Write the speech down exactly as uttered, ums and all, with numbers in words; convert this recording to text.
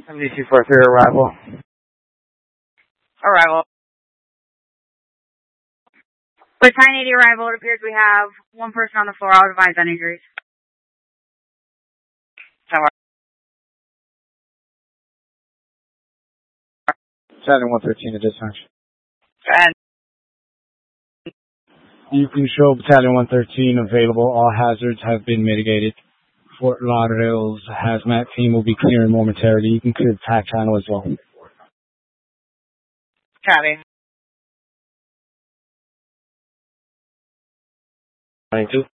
seventy-two forty-three, arrival. Arrival. With nine eighty arrival, it appears we have one person on the floor. I'll advise on injuries. Battalion one thirteen to dispatch. And You can show Battalion one thirteen available. All hazards have been mitigated. Fort Lauderdale's hazmat team will be clearing momentarily. You can clear the tack channel as well. copy. ninety-two.